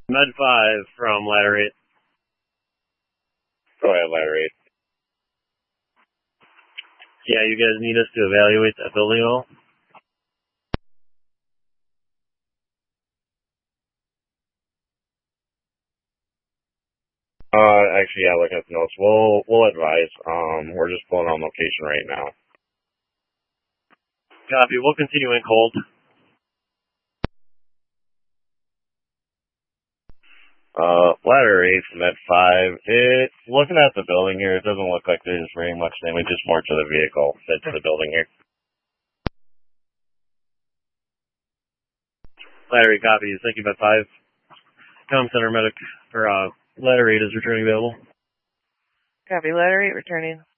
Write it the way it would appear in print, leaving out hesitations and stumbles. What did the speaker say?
Med 5 from Ladder 8. Go ahead, Ladder 8. Yeah, you guys need us to evaluate that building at all? Actually, yeah, looking at the notes. We'll advise. We're just pulling on location right now. Copy. We'll continue in cold. Ladder 8 from Med 5. It's looking at the building here. It doesn't look like there's very much damage, just more to the vehicle than to the building here. Ladder 8 copies. Thank you, Med 5. Comm Center Medic, or Ladder 8 is returning available. Copy. Ladder 8 returning.